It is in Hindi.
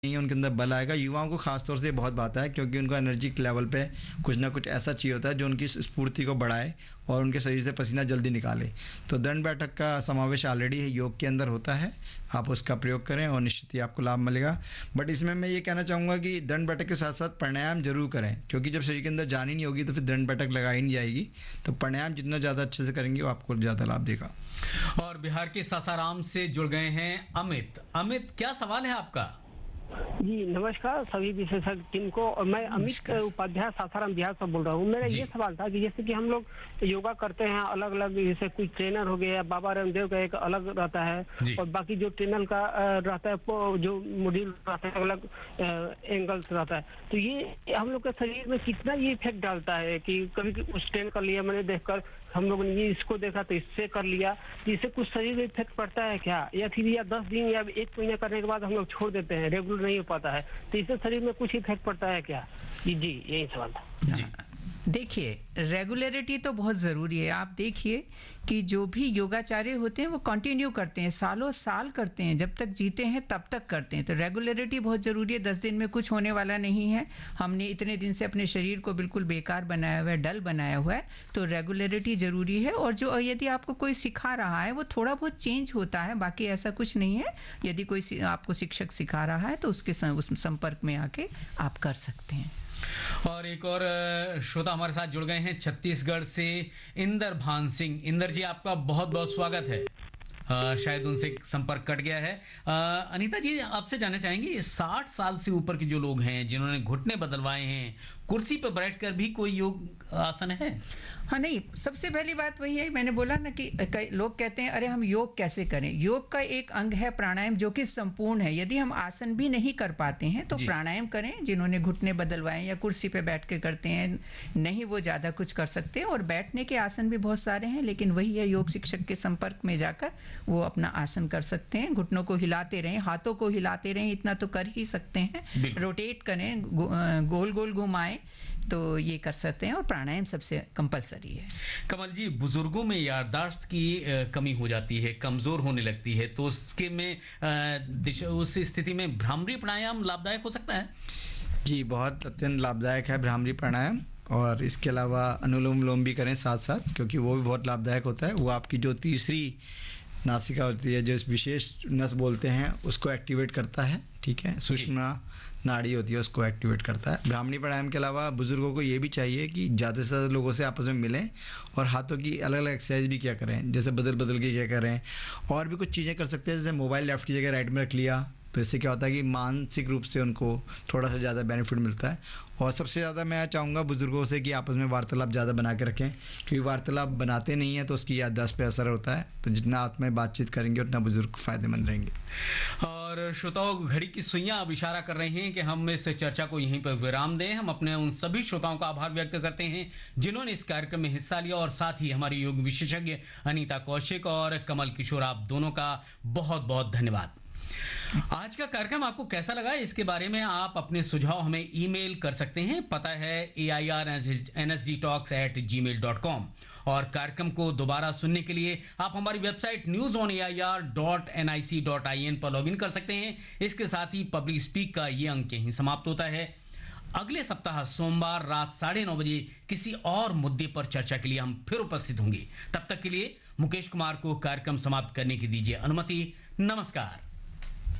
नहीं है, उनके अंदर बल आएगा। युवाओं को खास तौर से बहुत बात है, क्योंकि उनको एनर्जी लेवल पे कुछ ना कुछ ऐसा चाहिए होता है जो उनकी स्फूर्ति को बढ़ाए और उनके शरीर से पसीना जल्दी निकाले। तो दंड बैठक का समावेश ऑलरेडी योग के अंदर होता है, आप उसका प्रयोग करें और निश्चित ही आपको लाभ मिलेगा। बट इसमें मैं ये कहना चाहूँगा कि दंड बैठक के साथ साथ प्राणायाम जरूर करें, क्योंकि जब शरीर के अंदर जान ही नहीं होगी तो फिर दंड बैठक लगा ही नहीं जाएगी। तो प्राणायाम जितना ज़्यादा अच्छे से करेंगे वो आपको ज़्यादा लाभ देगा। और बिहार के सासाराम से जुड़ गए हैं अमित। अमित, क्या सवाल है आपका? जी नमस्कार सभी विशेषज्ञ टीम को। और मैं अमित उपाध्याय सासाराम बिहार से बोल रहा हूँ। मेरा ये सवाल था कि जैसे कि हम लोग योगा करते हैं अलग अलग, जैसे कोई ट्रेनर हो गया, बाबा रामदेव का एक अलग रहता है और बाकी जो ट्रेनर का रहता है जो मॉड्यूल रहता है अलग एंगल्स रहता है। तो ये हम लोग के शरीर में कितना ये इफेक्ट डालता है कि कभी उस ट्रेन कर लिया मैंने देखकर, हम लोगों ने ये इसको देखा तो इससे कर लिया, तो इससे कुछ शरीर में इफेक्ट पड़ता है क्या, या फिर या 10 दिन या 1 महीना करने के बाद हम लोग छोड़ देते हैं, रेगुलर नहीं हो पाता है, तो इससे शरीर में कुछ इफेक्ट पड़ता है क्या? जी यही सवाल था। जी देखिए, रेगुलरिटी तो बहुत ज़रूरी है। आप देखिए कि जो भी योगाचार्य होते हैं वो कंटिन्यू करते हैं, सालों साल करते हैं, जब तक जीते हैं तब तक करते हैं। तो रेगुलरिटी बहुत ज़रूरी है। 10 दिन में कुछ होने वाला नहीं है। हमने इतने दिन से अपने शरीर को बिल्कुल बेकार बनाया हुआ है, डल बनाया हुआ है, तो रेगुलरिटी ज़रूरी है। और जो यदि आपको कोई सिखा रहा है वो थोड़ा बहुत चेंज होता है, बाकी ऐसा कुछ नहीं है। यदि कोई आपको शिक्षक सिखा रहा है तो उसके उस संपर्क में आके आप कर सकते हैं। और एक और श्रोता हमारे साथ जुड़ गए हैं छत्तीसगढ़ से, इंदर भान सिंह। इंदर जी, आपका बहुत बहुत स्वागत है। शायद उनसे संपर्क कट गया है। अनीता जी, आपसे जानना चाहेंगे, 60 साल से ऊपर के जो लोग हैं जिन्होंने घुटने बदलवाए हैं, कुर्सी पर बैठकर भी कोई योग आसन है? हाँ, नहीं, सबसे पहली बात वही है, मैंने बोला ना कि लोग कहते हैं अरे हम योग कैसे करें। योग का एक अंग है प्राणायाम, जो कि संपूर्ण है। यदि हम आसन भी नहीं कर पाते हैं तो प्राणायाम करें। जिन्होंने घुटने बदलवाए या कुर्सी पे बैठ के करते हैं, नहीं वो ज्यादा कुछ कर सकते हैं। और बैठने के आसन भी बहुत सारे हैं, लेकिन वही है, योग शिक्षक के संपर्क में जाकर वो अपना आसन कर सकते हैं। घुटनों को हिलाते रहें, हाथों को हिलाते रहें, इतना तो कर ही सकते हैं। रोटेट करें, गोल गोल घुमाएं, तो ये कर सकते हैं। और प्राणायाम सबसे कंपलसरी है। कमल जी, बुजुर्गों में याददाश्त की कमी हो जाती है, कमजोर होने लगती है, तो उसके में उस स्थिति में भ्रामरी प्राणायाम लाभदायक हो सकता है? जी, बहुत अत्यंत लाभदायक है भ्रामरी प्राणायाम। और इसके अलावा अनुलोम विलोम भी करें साथ साथ, क्योंकि वो भी बहुत लाभदायक होता है। वो आपकी जो तीसरी नासिका होती है, जो विशेष नस बोलते हैं, उसको एक्टिवेट करता है। ठीक है, सुषुम्ना नाड़ी होती है, उसको एक्टिवेट करता है। भ्रामरी प्राणायाम के अलावा बुजुर्गों को ये भी चाहिए कि ज़्यादा से ज़्यादा लोगों से आपस में मिलें और हाथों की अलग अलग एक्सरसाइज भी क्या करें, जैसे बदल बदल के क्या करें। और भी कुछ चीज़ें कर सकते हैं, जैसे मोबाइल लेफ्ट की जगह राइट में रख लिया, तो इससे क्या होता है कि मानसिक रूप से उनको थोड़ा सा ज़्यादा बेनिफिट मिलता है। और सबसे ज़्यादा मैं चाहूँगा बुजुर्गों से कि आपस में वार्तालाप ज़्यादा बना के रखें, क्योंकि वार्तालाप बनाते नहीं हैं तो उसकी याददाश्त पे असर होता है। तो जितना आप में बातचीत करेंगे उतना बुजुर्ग फायदेमंद रहेंगे। और श्रोताओं, घड़ी की सुइयां अब इशारा कर रही हैं कि हम इस चर्चा को यहीं पर विराम दें। हम अपने उन सभी श्रोताओं का आभार व्यक्त करते हैं जिन्होंने इस कार्यक्रम में हिस्सा लिया, और साथ ही हमारी योग विशेषज्ञ अनीता कौशिक और कमल किशोर, आप दोनों का बहुत बहुत धन्यवाद। आज का कार्यक्रम आपको कैसा लगा, इसके बारे में आप अपने सुझाव हमें ईमेल कर सकते हैं। पता है airnsdtalks@gmail.com। और कार्यक्रम को दोबारा सुनने के लिए आप हमारी वेबसाइट newsonair.nic.in पर लॉगिन कर सकते हैं। इसके साथ ही पब्लिक स्पीक का ये अंक यहीं समाप्त होता है। अगले सप्ताह सोमवार रात 9:30 बजे किसी और मुद्दे पर चर्चा के लिए हम फिर उपस्थित होंगे। तब तक के लिए मुकेश कुमार को कार्यक्रम समाप्त करने की दीजिए अनुमति। नमस्कार।